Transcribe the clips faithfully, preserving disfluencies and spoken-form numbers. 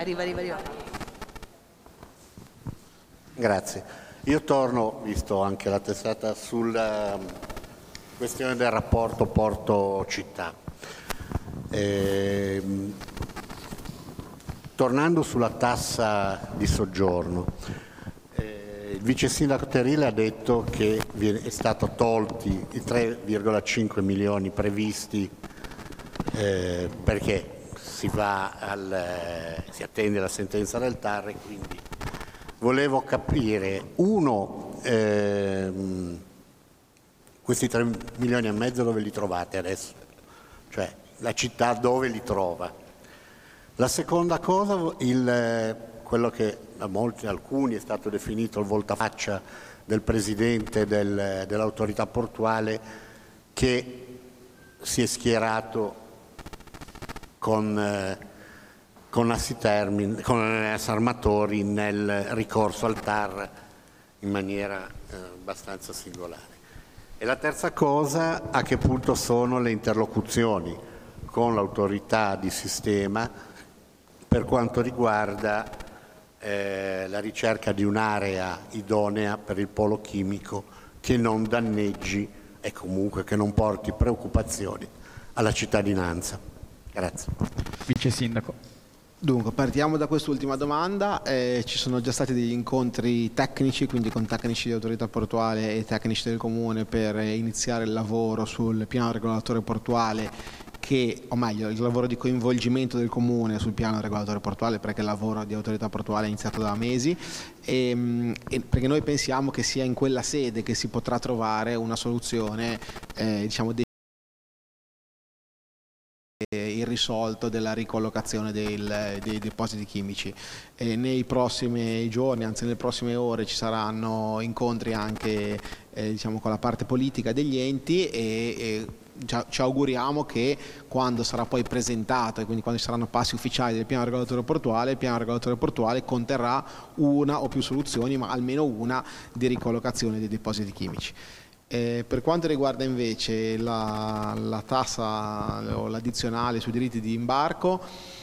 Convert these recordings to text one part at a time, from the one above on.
Arriva, arriva, arriva. Grazie. Io torno, visto anche la testata, sulla questione del rapporto porto-città. Eh, tornando sulla tassa di soggiorno, eh, il vice sindaco Terile ha detto che viene, è stato tolti i tre virgola cinque milioni previsti eh, perché si va al, eh, si attende la sentenza del T A R, e quindi volevo capire, uno, ehm, questi tre milioni e mezzo dove li trovate adesso? Cioè, la città dove li trova? La seconda cosa, il, quello che da molti, alcuni è stato definito il voltafaccia del presidente del, dell'autorità portuale, che si è schierato con, eh, con Assitermin, con Assarmatori nel ricorso al T A R in maniera eh, abbastanza singolare. E la terza cosa, a che punto sono le interlocuzioni con l'autorità di sistema per quanto riguarda eh, la ricerca di un'area idonea per il polo chimico che non danneggi e comunque che non porti preoccupazioni alla cittadinanza. Grazie. Vice Sindaco. Dunque, partiamo da quest'ultima domanda. Eh, ci sono già stati degli incontri tecnici, quindi con tecnici di autorità portuale e tecnici del Comune, per iniziare il lavoro sul piano regolatore portuale, che, o meglio, il lavoro di coinvolgimento del Comune sul piano regolatore portuale, perché il lavoro di autorità portuale è iniziato da mesi, e, e perché noi pensiamo che sia in quella sede che si potrà trovare una soluzione, eh, diciamo, irrisolto della ricollocazione del, dei depositi chimici. E nei prossimi giorni, anzi nelle prossime ore, ci saranno incontri anche eh, diciamo, con la parte politica degli enti, e, e ci auguriamo che quando sarà poi presentato, e quindi quando ci saranno passi ufficiali del piano regolatore portuale, il piano regolatore portuale conterrà una o più soluzioni, ma almeno una, di ricollocazione dei depositi chimici. Eh, per quanto riguarda invece la, la tassa o l'addizionale sui diritti di imbarco,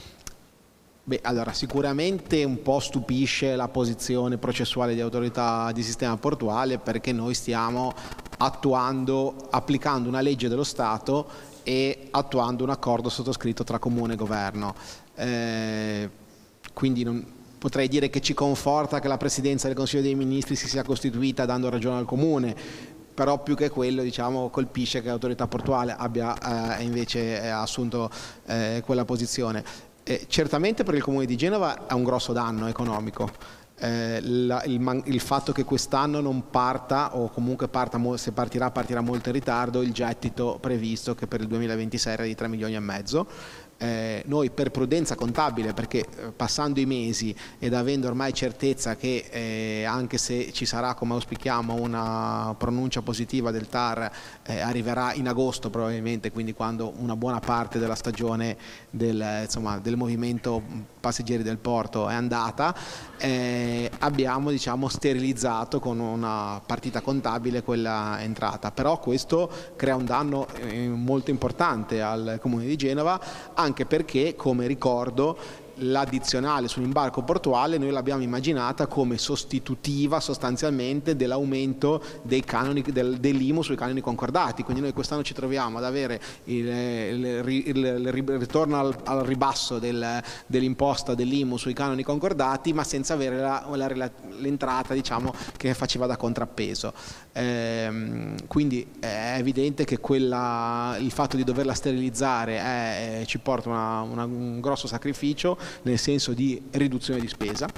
beh, allora sicuramente un po' stupisce la posizione processuale di autorità di sistema portuale, perché noi stiamo attuando, applicando una legge dello Stato e attuando un accordo sottoscritto tra Comune e Governo. Eh, quindi non, potrei dire che ci conforta che la Presidenza del Consiglio dei Ministri si sia costituita dando ragione al Comune, però più che quello, diciamo, colpisce che l'autorità portuale abbia eh, invece eh, assunto eh, quella posizione. Eh, certamente per il Comune di Genova è un grosso danno economico. Eh, la, il, man, il fatto che quest'anno non parta, o comunque parta, se partirà partirà molto in ritardo, il gettito previsto, che per il duemilaventisei era di tre milioni e mezzo. Eh, noi per prudenza contabile, perché eh, passando i mesi ed avendo ormai certezza che eh, anche se ci sarà, come auspichiamo, una pronuncia positiva del T A R, eh, arriverà in agosto probabilmente, quindi quando una buona parte della stagione del, insomma, del movimento passeggeri del porto è andata, eh, abbiamo, diciamo, sterilizzato con una partita contabile quella entrata. Però questo crea un danno eh, molto importante al Comune di Genova, anche perché, come ricordo, l'addizionale sull'imbarco portuale noi l'abbiamo immaginata come sostitutiva sostanzialmente dell'aumento dei canoni del, dell'I M U sui canoni concordati, quindi noi quest'anno ci troviamo ad avere il, il, il, il ritorno al, al ribasso del, dell'imposta dell'I M U sui canoni concordati, ma senza avere la, la, l'entrata, diciamo, che faceva da contrappeso. Ehm, quindi è evidente che quella, il fatto di doverla sterilizzare è, ci porta una, una, un grosso sacrificio, nel senso di riduzione di spesa,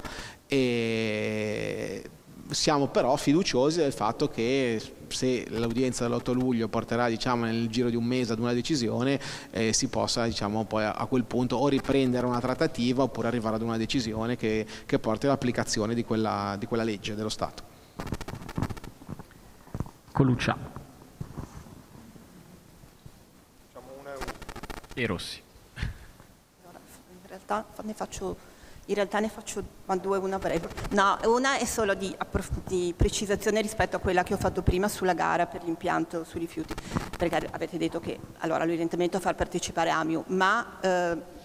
e siamo però fiduciosi del fatto che se l'udienza dell'otto luglio porterà, diciamo, nel giro di un mese ad una decisione, eh, si possa, diciamo, poi a, a quel punto o riprendere una trattativa oppure arrivare ad una decisione che, che porti all'applicazione di quella, di quella legge dello Stato. Coluccia e Rossi. In realtà ne faccio, in realtà ne faccio ma due, una breve. No, una è solo di, di precisazione rispetto a quella che ho fatto prima sulla gara per l'impianto sui rifiuti, perché avete detto che allora l'orientamento è far partecipare A M I U, ma eh,